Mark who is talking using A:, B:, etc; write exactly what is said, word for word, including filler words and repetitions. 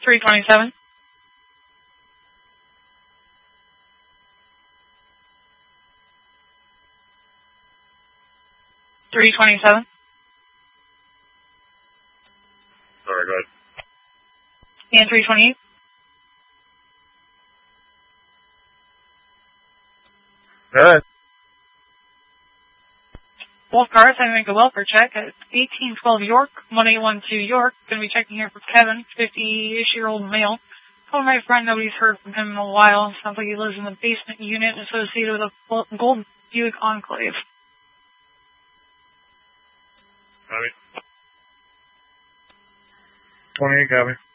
A: three twenty-seven. three twenty-seven.
B: Sorry, go ahead.
A: And three twenty-eight.
B: Go ahead.
A: Both cars, I make a welfare check at eighteen twelve York, one eight one two York. Going to be checking here for Kevin, fifty-ish-year-old male. Told my friend nobody's heard from him in a while. Sounds like he lives in the basement unit associated with a gold Buick Enclave.
B: Copy. twenty-eight, copy.